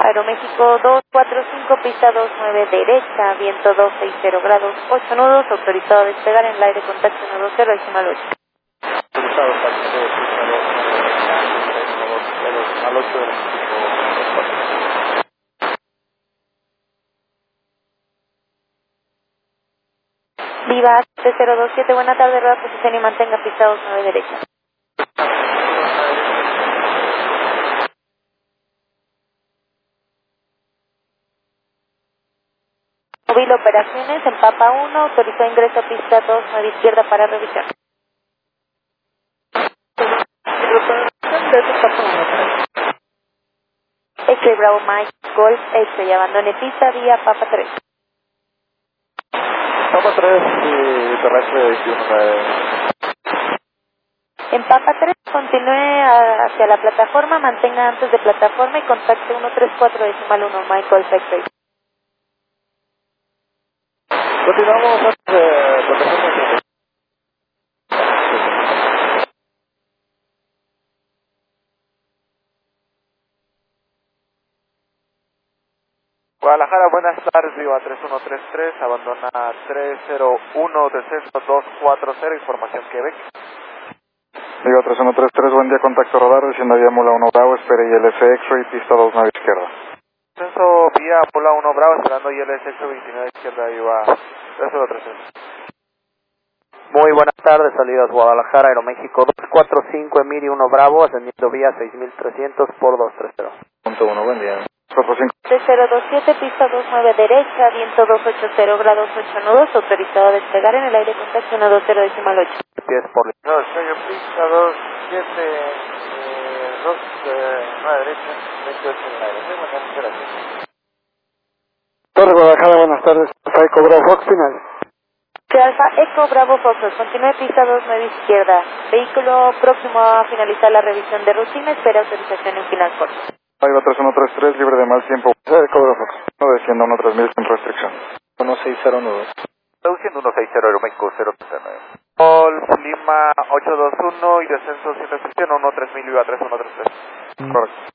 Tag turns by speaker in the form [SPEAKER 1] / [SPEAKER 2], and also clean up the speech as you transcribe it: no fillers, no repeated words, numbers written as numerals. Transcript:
[SPEAKER 1] Aeroméxico 245, pista 29 derecha, viento 260 grados, 8 nudos, autorizado a despegar en el aire, contacto 120, decimal 8.
[SPEAKER 2] Autorizado para el pista 2 decimal 8 del equipo.
[SPEAKER 1] Viva T027, buena tarde, rueda posición y mantenga pista 29 derecha. Móvil operaciones en Papa 1, autorizó ingreso a pista 29 izquierda para revisión. X-Ray Bravo Mike, Golf X-Ray, abandone pista vía Papa 3.
[SPEAKER 2] Papa 3 y terrestre 21.
[SPEAKER 1] En Papa 3, continúe hacia la plataforma, mantenga antes de plataforma y contacte 134 decimal 1, Mike Golf X-Ray.
[SPEAKER 2] Continuamos antes de plataforma. Guadalajara, buenas tardes, Viva 3133, abandona 301, descenso 240, información Quebec. Viva 3133, buen día, contacto radar, descienda vía Mula 1 Bravo, espere ILS X-Ray, pista 29 izquierda. Descenso vía Mula 1 Bravo, esperando ILS X-Ray 29 izquierda, Viva 3033.
[SPEAKER 3] Muy buenas tardes, salidas Guadalajara, Aeroméxico 245, Emiri 1 Bravo, ascendiendo vía 6300 por 230.
[SPEAKER 2] Punto 1, buen día. 45.
[SPEAKER 1] T027, pista 29 derecha, viento 280 grados, 8 nudos, autorizado a despegar en el aire, contacto 120 decimal 8.
[SPEAKER 3] Pies por
[SPEAKER 2] No, sello pista 27, 9 derecha, 28 en el aire. Sí, muchas gracias.
[SPEAKER 4] Torre Guadalajara, buenas tardes. Psycho Bravo Fox final.
[SPEAKER 1] Alfa Eco Bravo Foxtrot, continúe pista 29 izquierda, vehículo próximo a finalizar la revisión de rutina, espera autorización en final corto.
[SPEAKER 2] Viva 3133, libre de mal tiempo. Psycho Bravo Fox. No descienda 13000 sin restricción.
[SPEAKER 4] 160 nudos.
[SPEAKER 2] Reduciendo 160 Aeroméxico 039. Golf Lima 821 y descenso sin restricción 13000 Viva 3133. Correcto.